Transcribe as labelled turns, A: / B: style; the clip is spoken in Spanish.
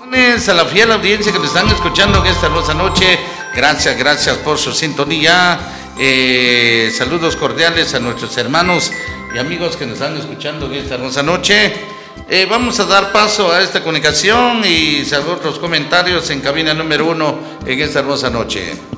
A: A la fiel audiencia que me están escuchando en esta hermosa noche, gracias por su sintonía. Saludos cordiales a nuestros hermanos y amigos que nos están escuchando en esta hermosa noche. Vamos a dar paso a esta comunicación y saber los comentarios en cabina número 1 en esta hermosa noche.